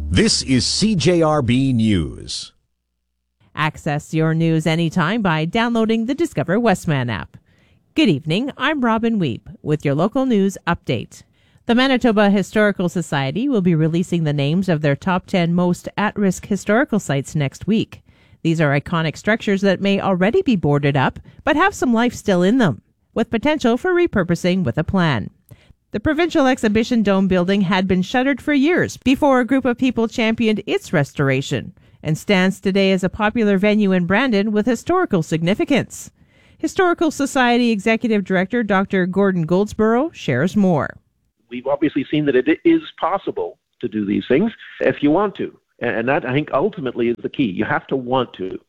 This is CJRB News. Access your news anytime by downloading the Discover Westman app. Good evening, I'm Robin Weep with your local news update. The Manitoba Historical Society will be releasing the names of their top 10 most at-risk historical sites next week. These are iconic structures that may already be boarded up, but have some life still in them, with potential for repurposing with a plan. The Provincial Exhibition Dome building had been shuttered for years before a group of people championed its restoration, and stands today as a popular venue in Brandon with historical significance. Historical Society Executive Director Dr. Gordon Goldsborough shares more. We've obviously seen that it is possible to do these things if you want to. And that, I think, ultimately is the key. You have to want to.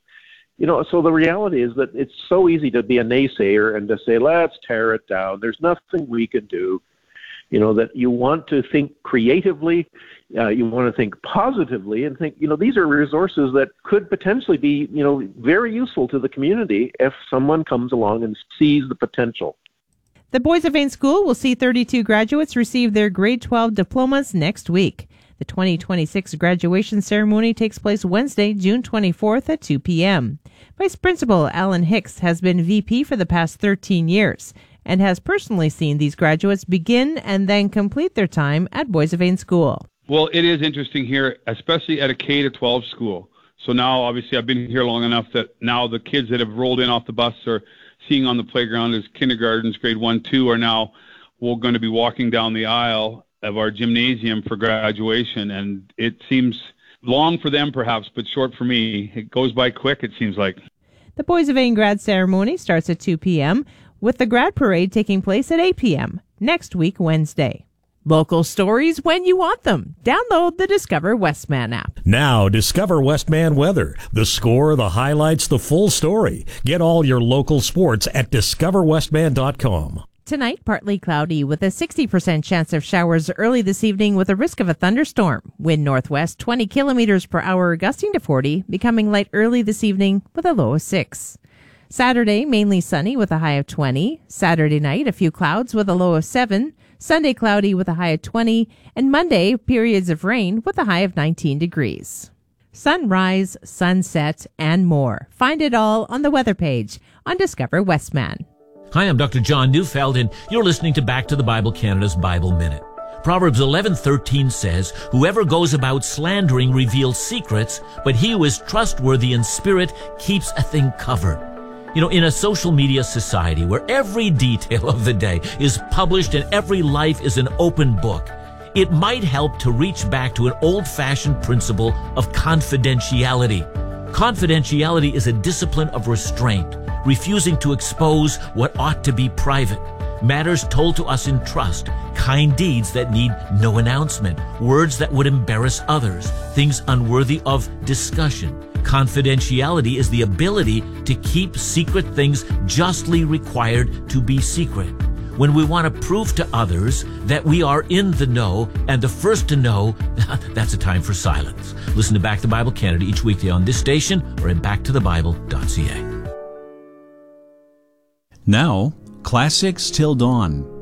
So the reality is that it's so easy to be a naysayer and to say, let's tear it down. There's nothing we can do. That you want to think creatively, you want to think positively and think, these are resources that could potentially be, very useful to the community if someone comes along and sees the potential. The Boissevain School will see 32 graduates receive their grade 12 diplomas next week. The 2026 graduation ceremony takes place Wednesday, June 24th at 2 p.m. Vice Principal Alan Hicks has been VP for the past 13 years and has personally seen these graduates begin and then complete their time at Boissevain School. Well, it is interesting here, especially at a K-12 school. So now, obviously, I've been here long enough that now the kids that have rolled in off the bus or seeing on the playground as kindergartens, grade 1, 2, are now going to be walking down the aisle of our gymnasium for graduation. And it seems long for them, perhaps, but short for me. It goes by quick, it seems like. The Boissevain grad ceremony starts at 2 p.m., with the grad parade taking place at 8 p.m. next week, Wednesday. Local stories when you want them. Download the Discover Westman app. Now, Discover Westman weather. The score, the highlights, the full story. Get all your local sports at discoverwestman.com. Tonight, partly cloudy with a 60% chance of showers early this evening with a risk of a thunderstorm. Wind northwest 20 kilometers per hour, gusting to 40, becoming light early this evening with a low of 6. Saturday, mainly sunny with a high of 20. Saturday night, a few clouds with a low of 7. Sunday, cloudy with a high of 20. And Monday, periods of rain with a high of 19 degrees. Sunrise, sunset, and more. Find it all on the weather page on Discover Westman. Hi, I'm Dr. John Neufeld, and you're listening to Back to the Bible Canada's Bible Minute. Proverbs 11:13 says, "Whoever goes about slandering reveals secrets, but he who is trustworthy in spirit keeps a thing covered." In a social media society where every detail of the day is published and every life is an open book, it might help to reach back to an old-fashioned principle of confidentiality. Confidentiality is a discipline of restraint, refusing to expose what ought to be private, matters told to us in trust, kind deeds that need no announcement, words that would embarrass others, things unworthy of discussion. Confidentiality is the ability to keep secret things justly required to be secret. When we want to prove to others that we are in the know and the first to know, that's a time for silence. Listen to Back to Bible Canada each weekday on this station or at backtothebible.ca. Now, Classics Till Dawn.